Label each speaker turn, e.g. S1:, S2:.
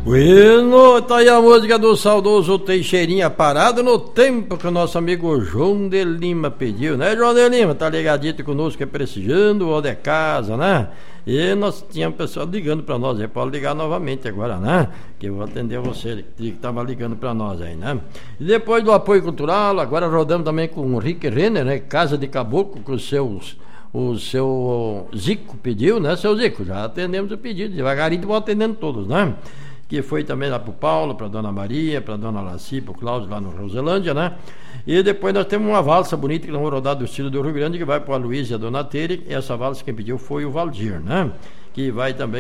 S1: Bueno, tá aí a música do saudoso Teixeirinha, Parado no Tempo, que o nosso amigo João de Lima pediu, né, João de Lima? Tá ligadito conosco, é prestigiando o de casa, né? E nós tínhamos pessoal ligando para nós, aí pode ligar novamente agora, né? Que eu vou atender você que estava ligando para nós aí, né? E depois do apoio cultural, agora rodamos também com o Rick Renner, né? Casa de Caboclo, com o seu Zico pediu, né, seu Zico? Já atendemos o pedido, devagarinho vão atendendo todos, né? Que foi também lá pro Paulo, pra Dona Maria, pra Dona Laci, pro Cláudio lá no Roselândia, né? E depois nós temos uma valsa bonita que nós vamos rodar do estilo do Rio Grande, que vai pro Aloysio e a Dona Tere, e essa valsa quem pediu foi o Valdir, né? Que vai também